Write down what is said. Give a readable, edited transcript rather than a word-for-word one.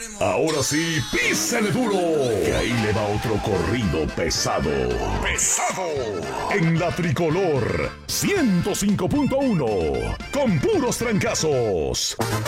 Ahora sí, písale duro, que ahí le va otro corrido pesado. En la Tricolor 105.1, con puros trancazos.